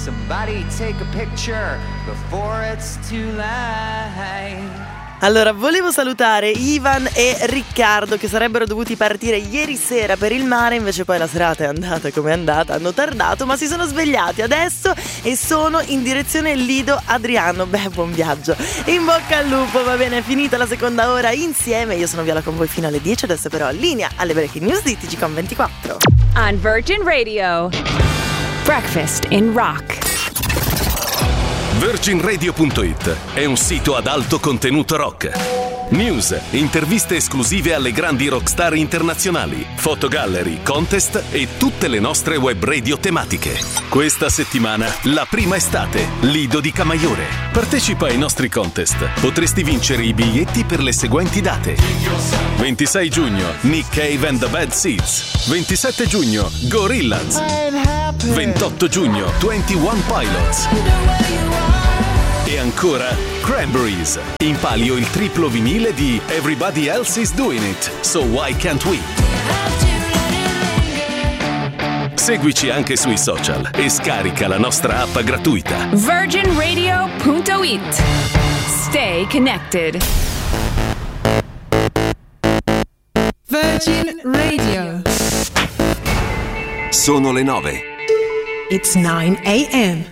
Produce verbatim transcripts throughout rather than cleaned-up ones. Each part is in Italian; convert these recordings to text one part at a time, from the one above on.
Somebody take a picture before it's too late. Allora, volevo salutare Ivan e Riccardo che sarebbero dovuti partire ieri sera per il mare, invece poi la serata è andata come è andata, hanno tardato, ma si sono svegliati adesso e sono in direzione Lido Adriano. Beh, buon viaggio, in bocca al lupo. Va bene, è finita la seconda ora insieme, io sono Viola con voi fino alle dieci, adesso però linea alle breaking news di T G Com ventiquattro. On Virgin Radio, Breakfast in Rock. Virgin Radio punto it è un sito ad alto contenuto rock. News, interviste esclusive alle grandi rockstar internazionali, fotogallery, contest e tutte le nostre web radio tematiche. Questa settimana, la prima estate, Lido di Camaiore. Partecipa ai nostri contest. Potresti vincere i biglietti per le seguenti date: ventisei giugno, Nick Cave and the Bad Seeds. ventisette giugno, Gorillaz. ventotto giugno, ventuno Pilots. E ancora Cranberries. In palio il triplo vinile di Everybody Else Is Doing It, So Why Can't We? Seguici anche sui social e scarica la nostra app gratuita. Virgin Radio punto it. Stay connected. Virgin Radio. Sono le nove. It's nine a.m.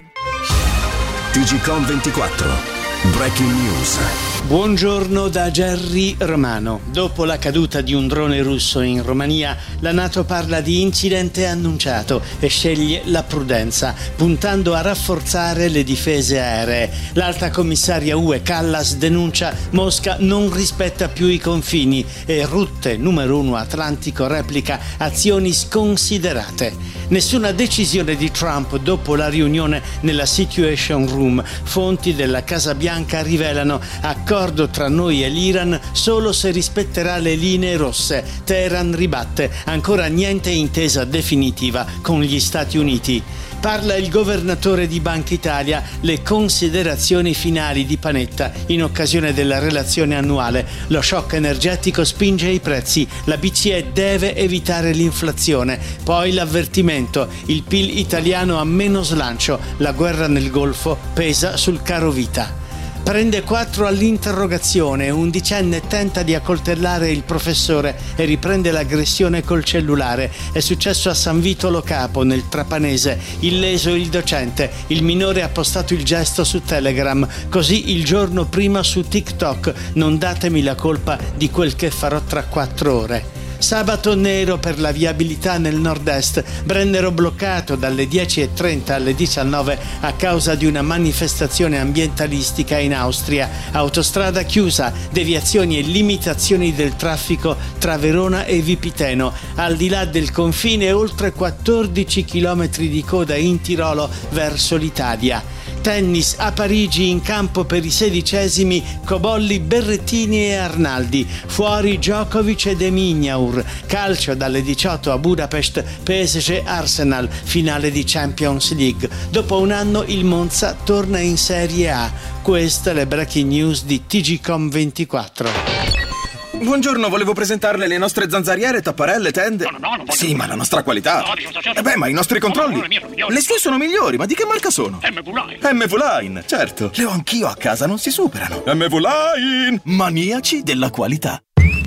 T G Com ventiquattro. Breaking News. Buongiorno da Gerry Romano. Dopo la caduta di un drone russo in Romania, la NATO parla di incidente annunciato e sceglie la prudenza, puntando a rafforzare le difese aeree. L'alta commissaria U E Callas denuncia Mosca non rispetta più i confini e Rutte, numero uno Atlantico, replica azioni sconsiderate. Nessuna decisione di Trump dopo la riunione nella Situation Room. Fonti della Casa Bianca rivelano accordi L'accordo tra noi e l'Iran solo se rispetterà le linee rosse. Teheran ribatte, ancora niente intesa definitiva con gli Stati Uniti. Parla il governatore di Banca Italia, le considerazioni finali di Panetta in occasione della relazione annuale. Lo shock energetico spinge i prezzi, la B C E deve evitare l'inflazione. Poi l'avvertimento, il P I L italiano ha meno slancio, la guerra nel Golfo pesa sul caro vita. Prende quattro all'interrogazione, undicenne tenta di accoltellare il professore e riprende l'aggressione col cellulare. È successo a San Vito Lo Capo, nel Trapanese. Illeso il docente, il minore ha postato il gesto su Telegram, così il giorno prima su TikTok. Non datemi la colpa di quel che farò tra quattro ore. Sabato nero per la viabilità nel nord-est, Brennero bloccato dalle dieci e trenta alle diciannove a causa di una manifestazione ambientalistica in Austria. Autostrada chiusa, deviazioni e limitazioni del traffico tra Verona e Vipiteno. Al di là del confine oltre quattordici chilometri di coda in Tirolo verso l'Italia. Tennis a Parigi, in campo per i sedicesimi Cobolli, Berrettini e Arnaldi. Fuori Djokovic e De Minaur. Calcio dalle diciotto a Budapest, P S G Arsenal, finale di Champions League. Dopo un anno il Monza torna in Serie A. Queste le breaking news di T G Com ventiquattro. Buongiorno, volevo presentarle le nostre zanzariere, tapparelle, tende. No, no, no, non Sì, ma la nostra qualità. No, dico, certo. Eh beh, ma i nostri controlli. No, no, no, le mie sono migliori. Le sue sono migliori, ma di che marca sono? M V Line. M V Line, certo. Le ho anch'io a casa, non si superano. M V Line, maniaci della qualità.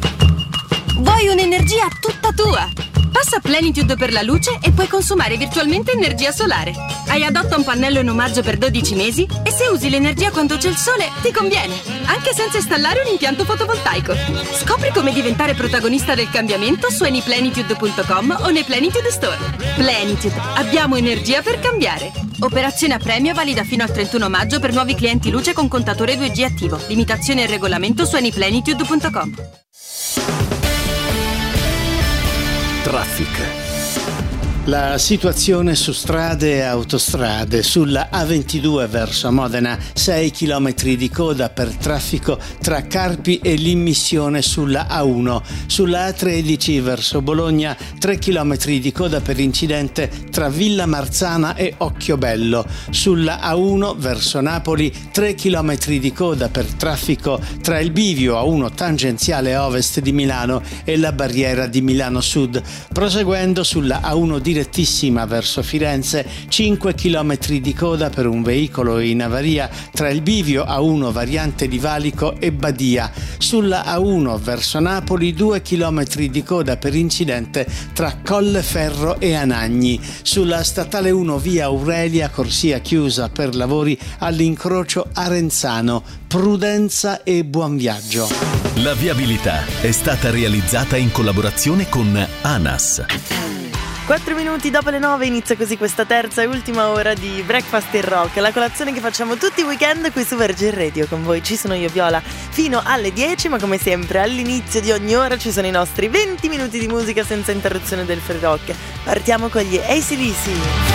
Vuoi un'energia tutta tua? Passa Plenitude per la luce e puoi consumare virtualmente energia solare. Hai Adotta un pannello in omaggio per dodici mesi e se usi l'energia quando c'è il sole ti conviene, anche senza installare un impianto fotovoltaico. Scopri come diventare protagonista del cambiamento su anyplenitude punto com o nei Plenitude Store. Plenitude, abbiamo energia per cambiare. Operazione a premio valida fino al trentuno maggio per nuovi clienti luce con contatore due G attivo. Limitazioni e regolamento su anyplenitude punto com. Traffic. La situazione su strade e autostrade. Sulla A ventidue verso Modena, sei chilometri di coda per traffico tra Carpi e l'immissione sulla A uno. Sulla A tredici verso Bologna, tre chilometri di coda per incidente tra Villa Marzana e Occhiobello. Sulla A uno verso Napoli, tre chilometri di coda per traffico tra il bivio A uno tangenziale ovest di Milano e la barriera di Milano Sud. Proseguendo sulla A uno direzione direttissima verso Firenze, cinque chilometri di coda per un veicolo in avaria tra il bivio A uno variante di Valico e Badia. Sulla A uno verso Napoli due chilometri di coda per incidente tra Colleferro e Anagni. Sulla statale uno via Aurelia, corsia chiusa per lavori all'incrocio Arenzano. Prudenza e buon viaggio. La viabilità è stata realizzata in collaborazione con ANAS. Quattro minuti dopo le nove inizia così questa terza e ultima ora di Breakfast in Rock, la colazione che facciamo tutti i weekend qui su Virgin Radio. Con voi ci sono io, Viola, fino alle dieci, ma come sempre all'inizio di ogni ora ci sono i nostri venti minuti di musica senza interruzione del free rock. Partiamo con gli A C D C.